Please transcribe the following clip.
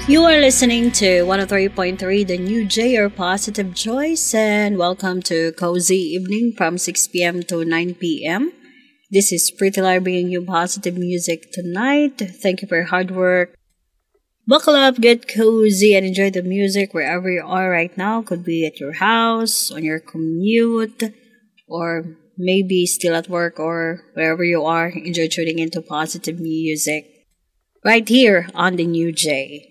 You are listening to 103.3 The New J, your positive choice, and welcome to Cozy Evening from 6 p.m. to 9 p.m. This is Pretty Lar bringing you positive music tonight. Thank you for your hard work. Buckle up, get cozy, and enjoy the music wherever you are right now. Could be at your house, on your commute, or maybe still at work or wherever you are. Enjoy tuning into positive music right here on The New J.